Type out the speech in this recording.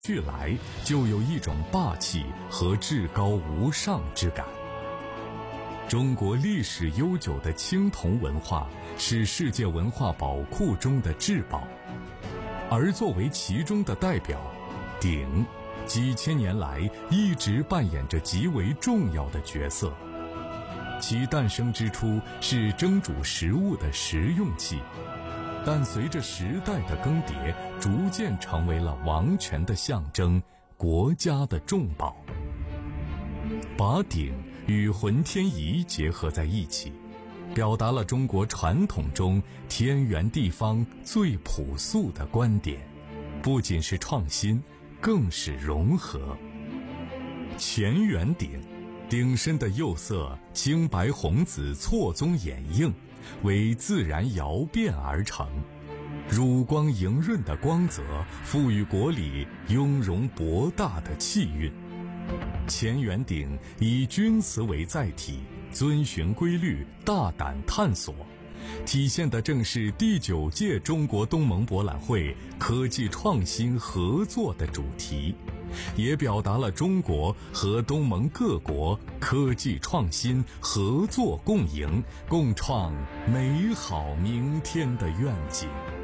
俱来就有一种霸气和至高无上之感。中国历史悠久的青铜文化是世界文化宝库中的至宝，而作为其中的代表，鼎几千年来一直扮演着极为重要的角色。其诞生之初是蒸煮食物的食用器，但随着时代的更迭，逐渐成为了王权的象征，国家的重宝。把鼎与浑天仪结合在一起，表达了中国传统中天圆地方最朴素的观点，不仅是创新，更是融合。乾元鼎，鼎身的釉色青白红紫错综掩映，为自然窑变而成，乳光莹润的光泽赋予国礼雍容博大的气韵。乾元鼎以钧瓷为载体，遵循规律，大胆探索，体现的正是第9届中国东盟博览会科技创新合作的主题，也表达了中国和东盟各国科技创新合作共赢，共创美好明天的愿景。